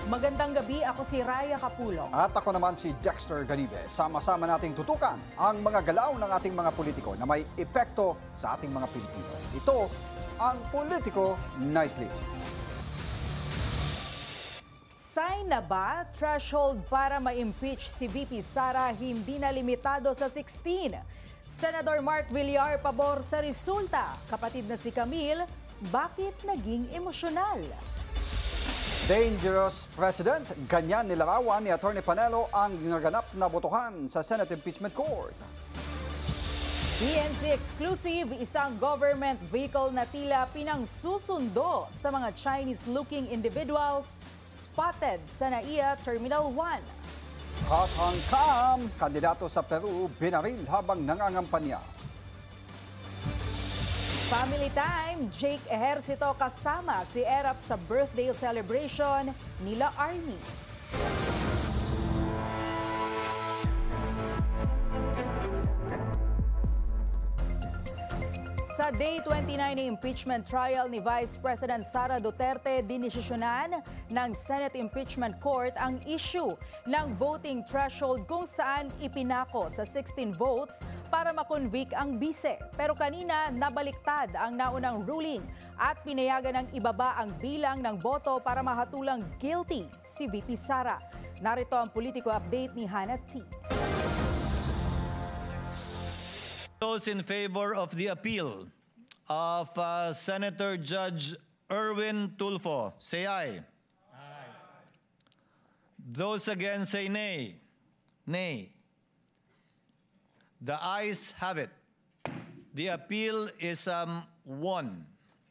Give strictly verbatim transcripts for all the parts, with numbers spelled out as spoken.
Magandang gabi, ako si Raya Capulo. At ako naman si Dexter Ganibe. Sama-sama nating tutukan ang mga galaw ng ating mga politiko na may epekto sa ating mga Pilipino. Ito ang Politico Nightly. Sign na ba threshold para ma-impeach si V P Sara hindi na limitado sa sixteen? Senador Mark Villar pabor sa resulta. Kapatid na si Camille, bakit naging emosyonal? Dangerous President, ganyan nilarawan ni Atty. Panelo ang naganap na botohan sa Senate Impeachment Court. T N C exclusive, isang government vehicle na tila pinangsusundo sa mga Chinese-looking individuals spotted sa N A I A Terminal one. Katangkam, kandidato sa Peru, binaril habang nangangampanya. Family Time, Jake Ejercito kasama si Erap sa birthday celebration nila Army. Sa Day twenty-nine na impeachment trial ni Vice President Sara Duterte, dinesisyonan ng Senate Impeachment Court ang issue ng voting threshold kung saan ipinako sa sixteen votes para makonvict ang bise. Pero kanina nabaliktad ang naunang ruling at pinayagan ng ibaba ang bilang ng boto para mahatulang guilty si V P Sara. Narito ang Politico Update ni Hannah T. Those in favor of the appeal of uh, Senator Judge Erwin Tulfo, say aye. Aye. Those against say nay. Nay. The ayes have it. The appeal is um, won.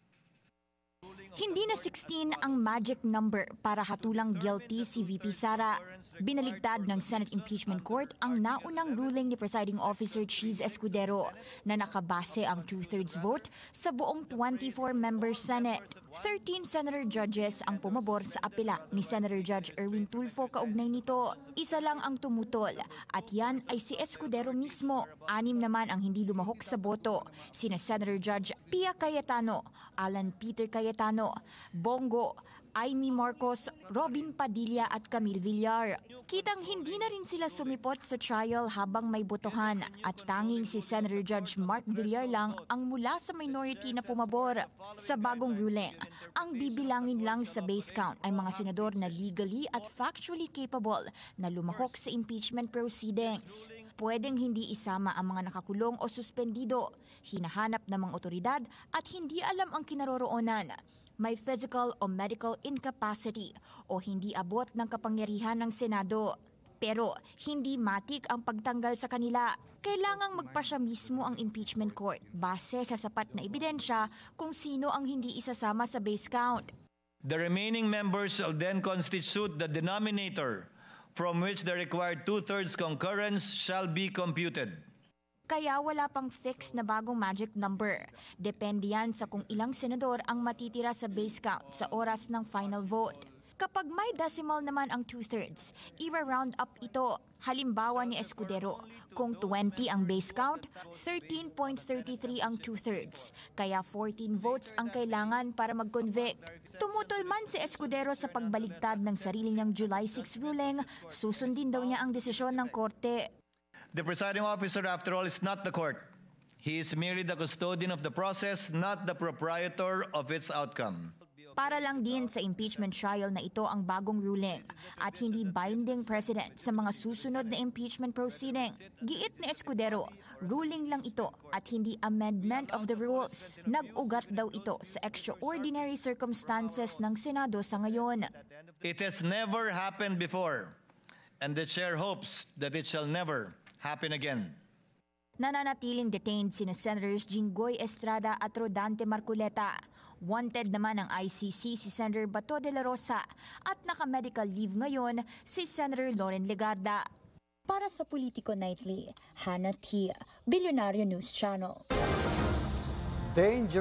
Hindi na sixteen ang magic number para hatulang guilty si V P Sara. Binaligtad ng Senate Impeachment Court ang naunang ruling ni Presiding Officer Cheese Escudero na nakabase ang two-thirds vote sa buong twenty-four member Senate. thirteen Senator judges ang pumabor sa apela ni Senator Judge Erwin Tulfo kaugnay nito. Isa lang ang tumutol at yan ay si Escudero mismo. Anim naman ang hindi lumahok sa boto. Sina Senator Judge Pia Cayetano, Alan Peter Cayetano, Bongo, Amy Marcos, Robin Padilla at Camille Villar. Kitang hindi na rin sila sumipot sa trial habang may botohan at tanging si Senator Judge Mark Villar lang ang mula sa minority na pumabor. Sa bagong ruling, ang bibilangin lang sa base count ay mga senador na legally at factually capable na lumahok sa impeachment proceedings. Pwedeng hindi isama ang mga nakakulong o suspendido, hinahanap ng mga otoridad at hindi alam ang kinaroroonan. May physical o medical incapacity o hindi abot ng kapangyarihan ng Senado. Pero hindi matik ang pagtanggal sa kanila. Kailangang magpasya mismo ang impeachment court base sa sapat na ebidensya kung sino ang hindi isasama sa base count. The remaining members shall then constitute the denominator from which the required two-thirds concurrence shall be computed. Kaya wala pang fixed na bagong magic number. Depende yan sa kung ilang senador ang matitira sa base count sa oras ng final vote. Kapag may decimal naman ang two-thirds, i-round up ito. Halimbawa ni Escudero, kung twenty ang base count, thirteen point three three ang two-thirds. Kaya fourteen votes ang kailangan para mag-convict. Tumutol man si Escudero sa pagbaligtad ng sarili niyang July sixth ruling, susundin daw niya ang desisyon ng korte. The presiding officer, after all, is not the court. He is merely the custodian of the process, not the proprietor of its outcome. Para lang din sa impeachment trial na ito ang bagong ruling at hindi binding precedent sa mga susunod na impeachment proceeding. Giit ni Escudero, ruling lang ito at hindi amendment of the rules. Nag-ugat daw ito sa extraordinary circumstances ng Senado sa ngayon. It has never happened before, and the chair hopes that it shall never happen again. Nananatiling detained sina Senators Jinggoy Estrada at Rodante Marcoleta. Wanted naman ng I C C si Senator Bato de la Rosa at naka-medical leave ngayon si Senator Loren Legarda. Para sa Politico Nightly, Hannah T. Billionario News Channel. Danger